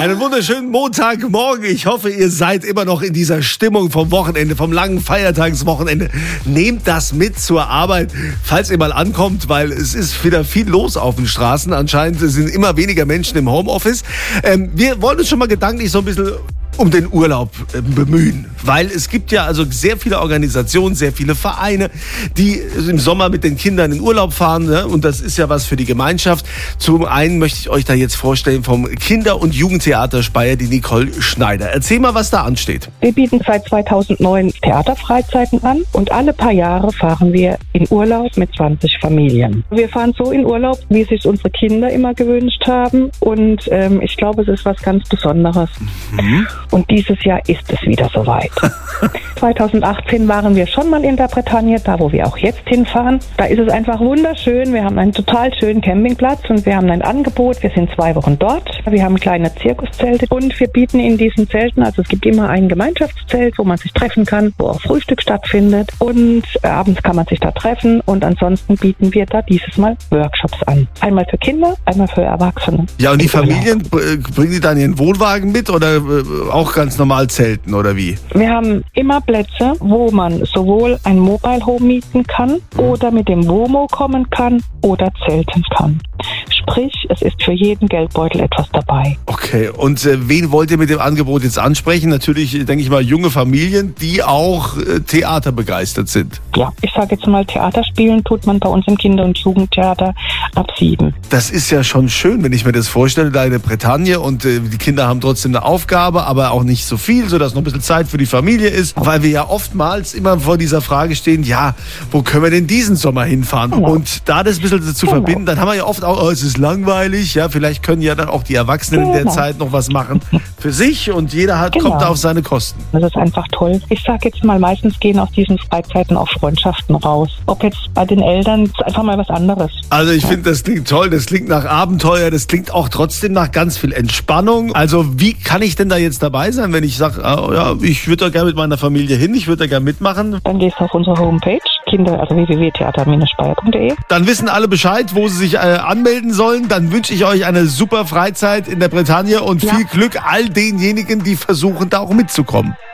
Einen wunderschönen Montagmorgen. Ich hoffe, ihr seid immer noch in dieser Stimmung vom Wochenende, vom langen Feiertagswochenende. Nehmt das mit zur Arbeit, falls ihr mal ankommt, weil es ist wieder viel los auf den Straßen. Anscheinend sind immer weniger Menschen im Homeoffice. Wir wollen uns schon mal gedanklich so ein bisschen um den Urlaub bemühen, weil es gibt ja also sehr viele Organisationen, sehr viele Vereine, die im Sommer mit den Kindern in Urlaub fahren, ne? Und das ist ja was für die Gemeinschaft. Zum einen möchte ich euch da jetzt vorstellen vom Kinder- und Jugendtheater Speyer, die Nicole Schneider. Erzähl mal, was da ansteht. Wir bieten seit 2009 Theaterfreizeiten an und alle paar Jahre fahren wir in Urlaub mit 20 Familien. Wir fahren so in Urlaub, wie es sich unsere Kinder immer gewünscht haben, und ich glaube, es ist was ganz Besonderes. Und dieses Jahr ist es wieder soweit. 2018 waren wir schon mal in der Bretagne, da wo wir auch jetzt hinfahren. Da ist es einfach wunderschön. Wir haben einen total schönen Campingplatz und wir haben ein Angebot. Wir sind 2 Wochen dort. Wir haben kleine Zirkuszelte und wir bieten in diesen Zelten, also es gibt immer ein Gemeinschaftszelt, wo man sich treffen kann, wo auch Frühstück stattfindet, und abends kann man sich da treffen, und ansonsten bieten wir da dieses Mal Workshops an. Einmal für Kinder, einmal für Erwachsene. Ja, und die Familien, bringen die dann ihren Wohnwagen mit oder auch ganz normal zelten oder wie? Wir haben immer Plätze, wo man sowohl ein Mobile Home mieten kann oder mit dem WOMO kommen kann oder zelten kann. Sprich, es ist für jeden Geldbeutel etwas dabei. Okay, und wen wollt ihr mit dem Angebot jetzt ansprechen? Natürlich, denke ich mal, junge Familien, die auch theaterbegeistert sind. Ja, ich sage jetzt mal, Theater spielen tut man bei uns im Kinder- und Jugendtheater ab 7. Das ist ja schon schön, wenn ich mir das vorstelle, da in der Bretagne, und die Kinder haben trotzdem eine Aufgabe, aber auch nicht so viel, sodass noch ein bisschen Zeit für die Familie ist, weil wir ja oftmals immer vor dieser Frage stehen, ja, wo können wir denn diesen Sommer hinfahren? Genau. Und da das ein bisschen zu verbinden, dann haben wir ja oft auch, es ist langweilig, ja, vielleicht können ja dann auch die Erwachsenen in der Zeit noch was machen für sich, und jeder kommt da auf seine Kosten. Das ist einfach toll. Ich sage jetzt mal, meistens gehen aus diesen Freizeiten auch Freundschaften raus. Ob jetzt bei den Eltern, ist einfach mal was anderes. Also ich finde, das klingt toll, das klingt nach Abenteuer, das klingt auch trotzdem nach ganz viel Entspannung. Also wie kann ich denn da jetzt dabei sein, wenn ich sage, ja, ich würde da gerne mit meiner Familie hin, ich würde da gerne mitmachen? Dann gehst du auf unsere Homepage, also www.theater-speyer.de. Dann wissen alle Bescheid, wo sie sich anmelden sollen. Dann wünsche ich euch eine super Freizeit in der Bretagne und viel Glück all denjenigen, die versuchen, da auch mitzukommen.